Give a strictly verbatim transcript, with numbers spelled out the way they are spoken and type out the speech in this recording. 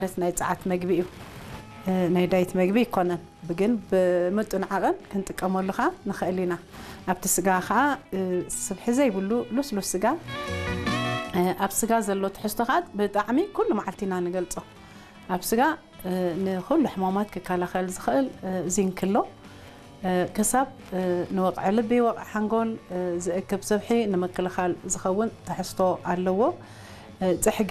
ناي صعات مغبي ناي دايت مغبي كونن بجن بمطن عقن كنጥቀመሉኻ نخلينا ኣብቲ ስጋ ኻ ስብሒ ዘይብሉ ሉስሉስ ስጋ ኣብ ስጋ ዘሎ ትሕዝቶኻ ብጣዕሚ ኩሉ መዓልቲና ንገልጾ ኣብ ስጋ ንኹሉ ሕማማት ክከላኸል ዝኽእል ዚንክሎ كسب نوقع لبي وقع حنقول زي كبسبحي نمكلخال زخون تحسطو على